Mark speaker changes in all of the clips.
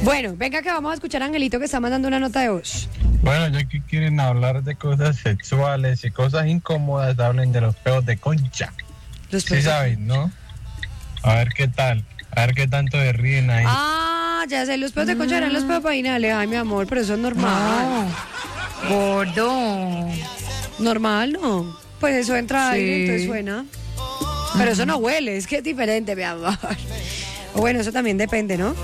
Speaker 1: Bueno, venga que vamos a escuchar a Angelito que está mandando una nota de voz.
Speaker 2: Bueno, ya que quieren hablar de cosas sexuales y cosas incómodas, hablen de los peos de concha. Sí saben, ¿no? A ver qué tal, a ver qué tanto se ríen ahí.
Speaker 1: Ah, ya sé, los peos de concha eran los peos vaginales. Ay, mi amor, pero eso es normal.
Speaker 3: Gordo.
Speaker 1: Normal, ¿no? Pues eso entra
Speaker 3: Sí.
Speaker 1: aire, entonces suena. Pero eso no huele, es que es diferente, mi amor. O bueno, eso también depende, ¿no?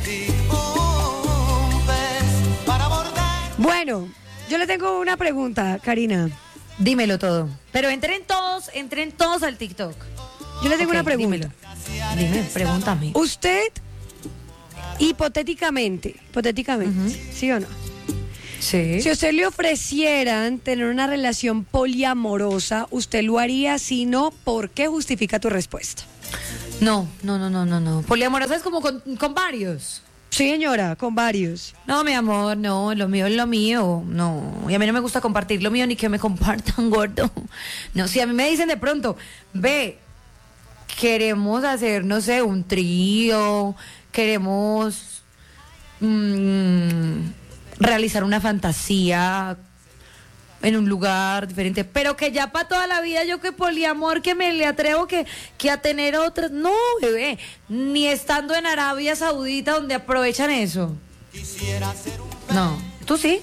Speaker 1: Bueno, yo le tengo una pregunta, Karina.
Speaker 3: Dímelo todo. Pero entren todos al TikTok.
Speaker 1: Yo le tengo
Speaker 3: Ok,
Speaker 1: una pregunta.
Speaker 3: dímelo. Dime, pregúntame.
Speaker 1: Usted, hipotéticamente, ¿sí o no?
Speaker 3: Sí.
Speaker 1: Si a usted le ofrecieran tener una relación poliamorosa, ¿usted lo haría? Si no, ¿por qué? Justifica tu respuesta.
Speaker 3: No. Poliamorosa es como con varios.
Speaker 1: Sí, señora, con varios.
Speaker 3: No, mi amor, no, lo mío es lo mío. No, y a mí no me gusta compartir lo mío ni que me compartan, gordo. No, si a mí me dicen de pronto, ve, queremos hacer, no sé, un trío, queremos realizar una fantasía en un lugar diferente, pero que ya para toda la vida yo que poliamor, que me le atrevo que a tener otras, no, bebé, ni estando en Arabia Saudita donde aprovechan eso. No, ¿tú sí?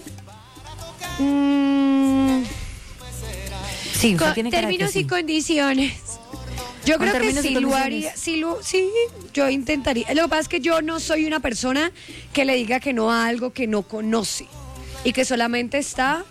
Speaker 3: Sí, usted tiene cara de que
Speaker 1: Términos
Speaker 3: sí.
Speaker 1: y condiciones. Yo
Speaker 3: Con
Speaker 1: creo que
Speaker 3: términos y
Speaker 1: sí lo
Speaker 3: condiciones.
Speaker 1: haría, sí, yo intentaría. Lo que pasa es que yo no soy una persona que le diga que no a algo que no conoce y que solamente está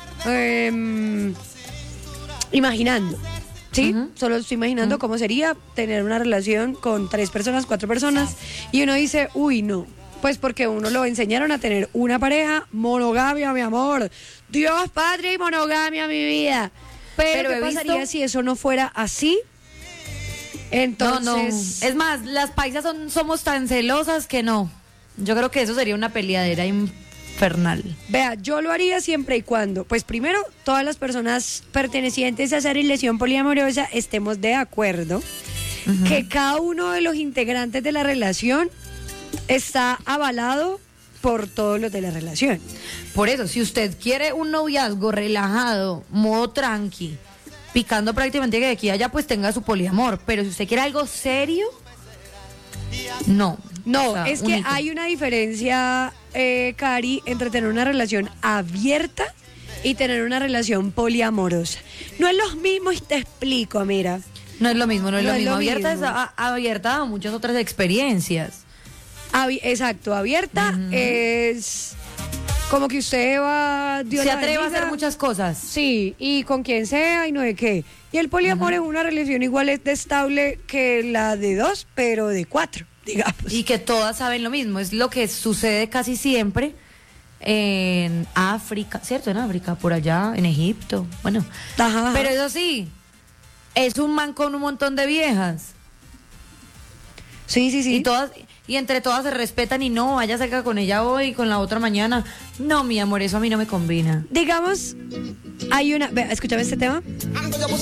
Speaker 1: imaginando, ¿sí?
Speaker 3: Ujú.
Speaker 1: Solo estoy imaginando cómo sería tener una relación con 3 personas, 4 personas y uno dice, uy, no. Pues porque uno lo enseñaron a tener una pareja, monogamia, mi amor. Dios, Padre y monogamia, mi vida. Pero ¿qué
Speaker 3: he
Speaker 1: pasaría
Speaker 3: visto-
Speaker 1: si eso no fuera así? Entonces,
Speaker 3: No. Es más, las paisas somos tan celosas que no. Yo creo que eso sería una peleadera infernal.
Speaker 1: vea, yo lo haría siempre y cuando, pues primero, todas las personas pertenecientes a esa relación poliamorosa estemos de acuerdo que cada uno de los integrantes de la relación está avalado por todos los de la relación.
Speaker 3: Por eso, si usted quiere un noviazgo relajado, modo tranqui, picando prácticamente que de aquí a allá, pues tenga su poliamor. Pero si usted quiere algo serio, no.
Speaker 1: No,
Speaker 3: O sea,
Speaker 1: es
Speaker 3: un
Speaker 1: que
Speaker 3: hito.
Speaker 1: hay una diferencia, Cari, entre tener una relación abierta y tener una relación poliamorosa. No es lo mismo y te explico, mira.
Speaker 3: No es lo mismo, no es
Speaker 1: No
Speaker 3: lo
Speaker 1: es
Speaker 3: mismo.
Speaker 1: lo
Speaker 3: Abierta
Speaker 1: mismo.
Speaker 3: es abierta a muchas otras experiencias.
Speaker 1: Exacto, abierta es como que usted va... Dios
Speaker 3: Se
Speaker 1: la
Speaker 3: atreve a
Speaker 1: bendiga.
Speaker 3: hacer muchas cosas.
Speaker 1: Sí, y con quien sea y no de qué. Y el poliamor es una relación igual de estable que la de 2, pero de 4, digamos.
Speaker 3: Y que todas saben lo mismo. Es lo que sucede casi siempre en África, ¿cierto? En África, por allá, en Egipto. Bueno,
Speaker 1: Ajá.
Speaker 3: pero eso sí, es un man con un montón de viejas.
Speaker 1: Sí.
Speaker 3: Y entre todas se respetan y no, vaya cerca con ella hoy, con la otra mañana. No, mi amor, eso a mí no me combina.
Speaker 1: Digamos, hay una... Vea, escúchame este tema.